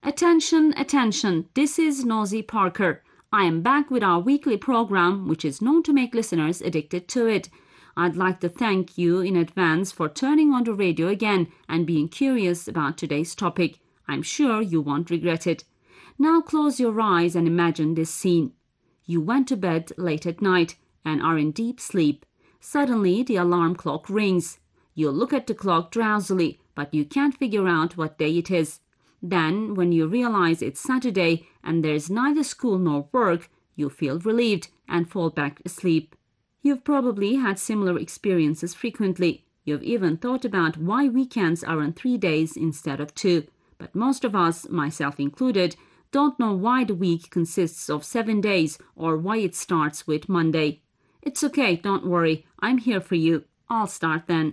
Attention, attention, this is Nosy Parker. I am back with our weekly program, which is known to make listeners addicted to it. I'd like to thank you in advance for turning on the radio again and being curious about today's topic. I'm sure you won't regret it. Now close your eyes and imagine this scene. You went to bed late at night and are in deep sleep. Suddenly, the alarm clock rings. You look at the clock drowsily, but you can't figure out what day it is. Then, when you realize it's Saturday and there's neither school nor work, you feel relieved and fall back asleep. You've probably had similar experiences frequently. You've even thought about why weekends are on 3 days instead of 2. But most of us, myself included, don't know why the week consists of 7 days or why it starts with Monday. It's okay, don't worry, I'm here for you. I'll start then.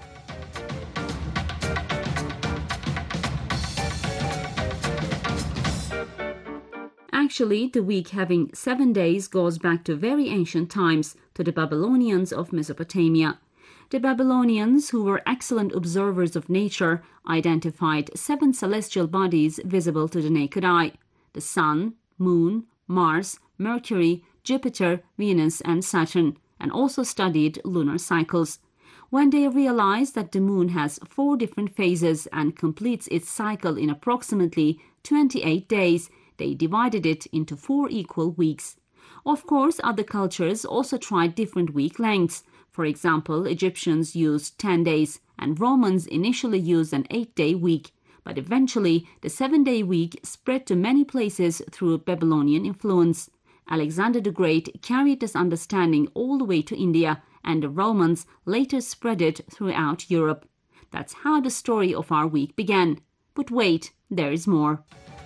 Actually, the week having 7 days goes back to very ancient times, to the Babylonians of Mesopotamia. The Babylonians, who were excellent observers of nature, identified 7 celestial bodies visible to the naked eye: the Sun, Moon, Mars, Mercury, Jupiter, Venus, and Saturn, and also studied lunar cycles. When they realized that the moon has 4 different phases and completes its cycle in approximately 28 days, they divided it into 4 equal weeks. Of course, other cultures also tried different week lengths. For example, Egyptians used 10 days, and Romans initially used an 8-day week. But eventually, the 7-day week spread to many places through Babylonian influence. Alexander the Great carried this understanding all the way to India, and the Romans later spread it throughout Europe. That's how the story of our week began. But wait, there is more.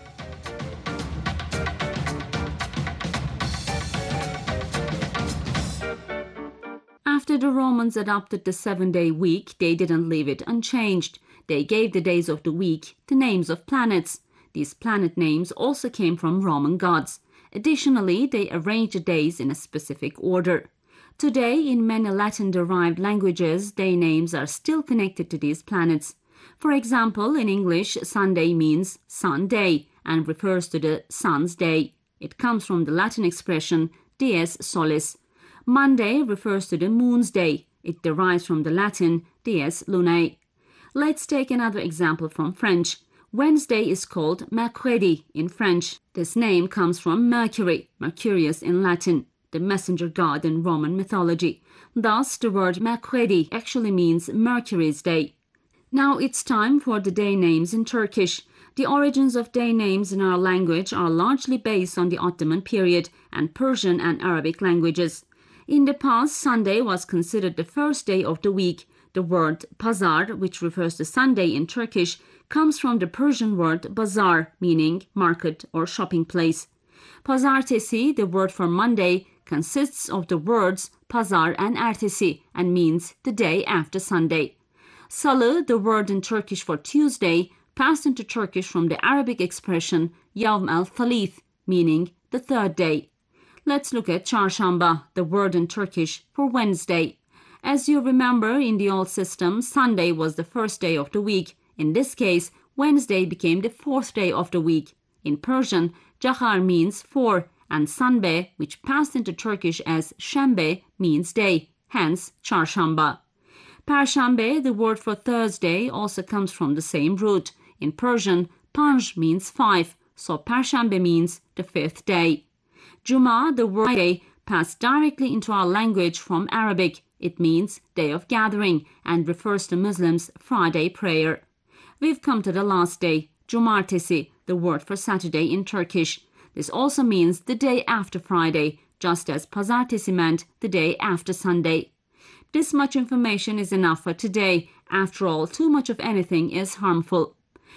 After the Romans adopted the 7-day week, they didn't leave it unchanged. They gave the days of the week the names of planets. These planet names also came from Roman gods. Additionally, they arranged the days in a specific order. Today, in many Latin-derived languages, day names are still connected to these planets. For example, in English, Sunday means sun day and refers to the sun's day. It comes from the Latin expression dies solis. Monday refers to the moon's day. It derives from the Latin dies lunae. Let's take another example from French. Wednesday is called mercredi in French. This name comes from Mercury, Mercurius in Latin, the messenger god in Roman mythology. Thus, the word mercredi actually means Mercury's day. Now it's time for the day names in Turkish. The origins of day names in our language are largely based on the Ottoman period and Persian and Arabic languages. In the past, Sunday was considered the first day of the week. The word pazar, which refers to Sunday in Turkish, comes from the Persian word bazar, meaning market or shopping place. Pazartesi, the word for Monday, consists of the words pazar and ertesi and means the day after Sunday. Salı, the word in Turkish for Tuesday, passed into Turkish from the Arabic expression yavm el-thalith, meaning the third day. Let's look at çarşamba, the word in Turkish for Wednesday. As you remember, in the old system, Sunday was the first day of the week. In this case, Wednesday became the 4th day of the week. In Persian, cahar means 4, and sanbe, which passed into Turkish as şembe, means day, hence çarşamba. Perşembe, the word for Thursday, also comes from the same root. In Persian, panj means 5, so Perşembe means the 5th day. Juma, the word day, passed directly into our language from Arabic. It means day of gathering and refers to Muslims' Friday prayer. We've come to the last day, cumartesi, the word for Saturday in Turkish. This also means the day after Friday, just as pazartesi meant the day after Sunday. This much information is enough for today. After all, too much of anything is harmful.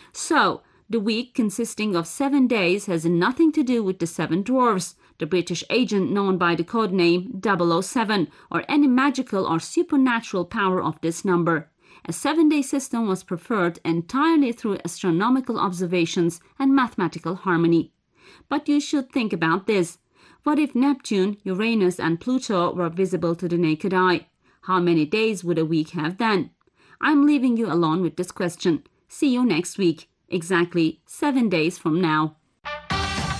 So, the week consisting of 7 days has nothing to do with the 7 dwarfs, the British agent known by the codename 007, or any magical or supernatural power of this number. A 7-day system was preferred entirely through astronomical observations and mathematical harmony. But you should think about this. What if Neptune, Uranus, and Pluto were visible to the naked eye? How many days would a week have then? I'm leaving you alone with this question. See you next week. exactly 7 days from now.